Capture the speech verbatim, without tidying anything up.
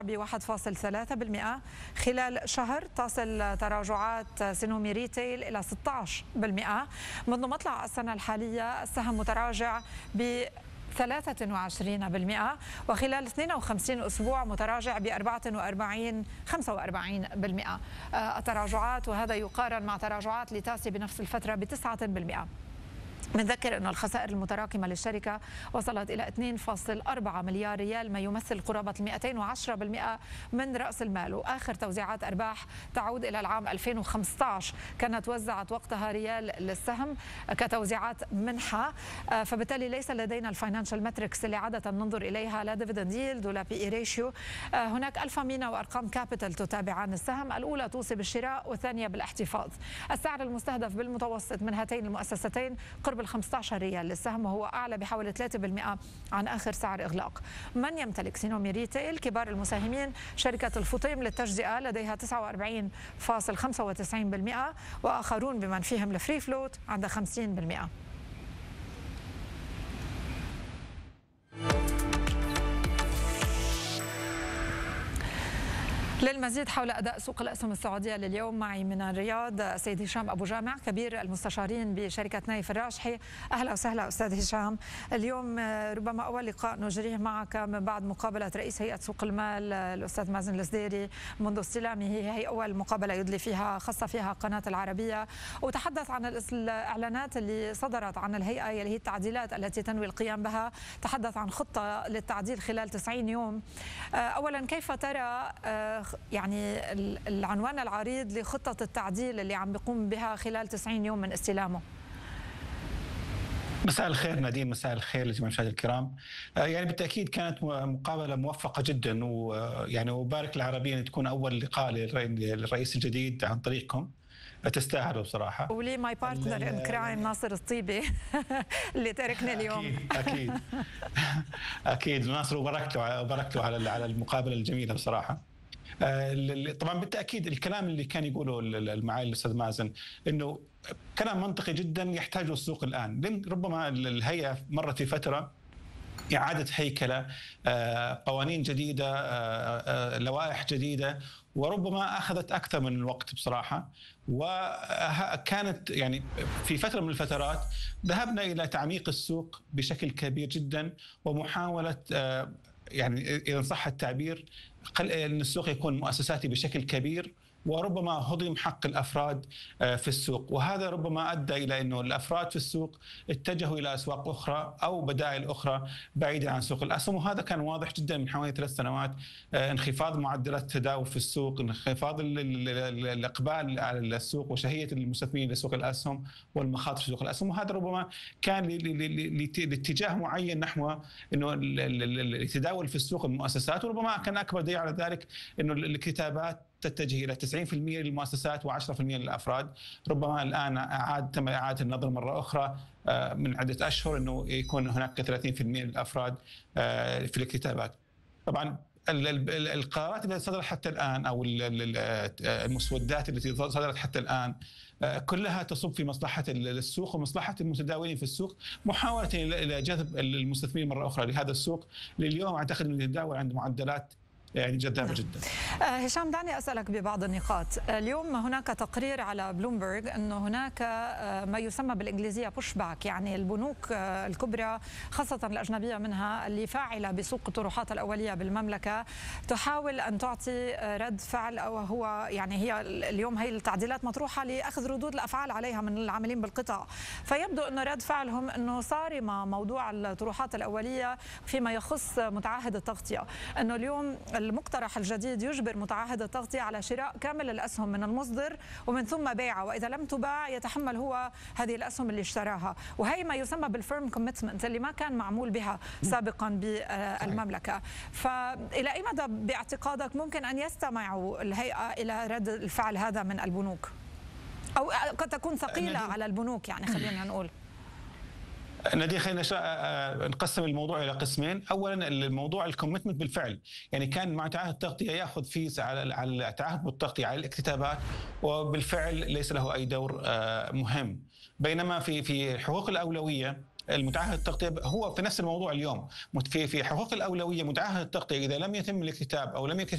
ب واحد فاصل ثلاثة بالمئة. خلال شهر تصل تراجعات سينومي ريتيل إلى ستة عشر بالمئة. منذ مطلع السنة الحالية السهم متراجع ب ثلاثة وعشرين بالمئة، وخلال اثنين وخمسين أسبوع متراجع ب أربعة وأربعين خمسة وأربعين بالمئة التراجعات، وهذا يقارن مع تراجعات لتاسي بنفس الفترة ب تسعة بالمئة. بنذكر أن الخسائر المتراكمة للشركة وصلت إلى اثنين فاصل أربعة مليار ريال، ما يمثل قرابة مئتين وعشرة بالمئة من رأس المال. وآخر توزيعات أرباح تعود إلى العام ألفين وخمسة عشر، كانت وزعت وقتها ريال للسهم كتوزيعات منحة، فبالتالي ليس لدينا الفاينانشال ماتريكس اللي عادة ننظر إليها، لا ديفيدند ييلد ولا بي اي ريشيو. هناك ألفا مينا وأرقام كابيتال تتابعان السهم، الأولى توصي بالشراء والثانية بالاحتفاظ. السعر المستهدف بالمتوسط من هاتين المؤسستين قرب ال خمسة عشر ريال للسهم، وهو أعلى بحوالي ثلاثة بالمئة عن آخر سعر إغلاق. من يمتلك سينومي ريتيل؟ كبار المساهمين شركة الفطيم للتجزئة لديها تسعة وأربعين فاصل خمسة وتسعين بالمئة، وآخرون بمن فيهم الفري فلوت عند خمسين بالمئة. للمزيد حول أداء سوق الأسهم السعودية لليوم معي من الرياض السيد هشام أبو جامع كبير المستشارين بشركة نايف الراجحي. أهلا وسهلا أستاذ هشام. اليوم ربما أول لقاء نجريه معك من بعد مقابلة رئيس هيئة سوق المال الأستاذ مازن الزديري منذ استلامه، هي أول مقابلة يدلي فيها خاصة فيها قناة العربية، وتحدث عن الإعلانات اللي صدرت عن الهيئة اللي هي التعديلات التي تنوي القيام بها. تحدث عن خطة للتعديل خلال تسعين يوم. أولا كيف ترى يعني العنوان العريض لخطة التعديل اللي عم بيقوم بها خلال تسعين يوم من استلامه؟ مساء الخير نادين، مساء الخير لجميع المشاهدين الكرام. يعني بالتأكيد كانت مقابلة موفقة جدا، ويعني وبارك العربية أن تكون أول لقاء للرئيس الجديد عن طريقكم، تستاهلوا بصراحة. ولي ماي بارتنر ان كرايم ناصر الطيبي اللي تركنا اليوم. أكيد أكيد أكيد ناصر، وبارك له وبارك له على على المقابلة الجميلة بصراحة. طبعا بالتأكيد الكلام اللي كان يقوله المعالي الأستاذ مازن إنه كلام منطقي جدا يحتاجه السوق الآن، لأن ربما الهيئة مرت في فترة إعادة هيكلة، قوانين جديدة، لوائح جديدة، وربما أخذت أكثر من الوقت بصراحة. وكانت يعني في فترة من الفترات ذهبنا إلى تعميق السوق بشكل كبير جدا، ومحاولة يعني إذا صح التعبير أن السوق يكون مؤسساتي بشكل كبير، وربما هضم حق الأفراد في السوق، وهذا ربما أدى إلى أنه الأفراد في السوق اتجهوا إلى أسواق أخرى أو بدائل أخرى بعيدة عن سوق الأسهم. وهذا كان واضح جدا من حوالي ثلاث سنوات، انخفاض معدلات التداول في السوق، انخفاض الإقبال على السوق وشهية المستثمرين لسوق الأسهم والمخاطر في سوق الأسهم. وهذا ربما كان لاتجاه معين نحو أنه التداول في السوق المؤسسات، وربما كان أكبر دليل على ذلك أنه الكتابات تتجه إلى تسعين بالمئة للمؤسسات وعشرة بالمئة للأفراد. ربما الآن أعاد تم إعادة النظر مرة أخرى من عدة أشهر أنه يكون هناك ثلاثين بالمئة للأفراد في الكتابات. طبعا القرارات التي صدرت حتى الآن أو المسودات التي صدرت حتى الآن كلها تصب في مصلحة السوق ومصلحة المتداولين في السوق، محاولة إلى جذب المستثمرين مرة أخرى لهذا السوق. لليوم أعتقد أن التداول عند معدلات يعني جذابة جدا. هشام دعني أسألك ببعض النقاط. اليوم هناك تقرير على بلومبرج أنه هناك ما يسمى بالإنجليزية بوش باك، يعني البنوك الكبرى خاصة الأجنبية منها اللي فاعلة بسوق الطروحات الأولية بالمملكة تحاول أن تعطي رد فعل، أو هو يعني هي اليوم هي التعديلات مطروحة لأخذ ردود الأفعال عليها من العاملين بالقطاع، فيبدو أن رد فعلهم أنه صارمة موضوع الطروحات الأولية فيما يخص متعهد التغطية، أنه اليوم المقترح الجديد يجبر متعهد التغطية على شراء كامل الأسهم من المصدر ومن ثم بيعها، وإذا لم تباع يتحمل هو هذه الأسهم اللي اشتراها، وهي ما يسمى بالفيرم كوميتمنت اللي ما كان معمول بها سابقا بالمملكة. فإلى أي مدى باعتقادك ممكن أن يستمعوا الهيئة إلى رد الفعل هذا من البنوك، أو قد تكون ثقيلة على البنوك يعني خلينا نقول؟ نادين خلينا نقسم الموضوع الى قسمين. اولا الموضوع الكوميتمنت بالفعل، يعني كان مع تعهد التغطيه ياخذ فيس على على التعهد بالتغطيه على الاكتتابات، وبالفعل ليس له اي دور مهم. بينما في في حقوق الاولويه المتعهد التغطية هو في نفس الموضوع اليوم. في في حقوق الأولوية متعهد التغطية إذا لم يتم الاكتتاب أو لم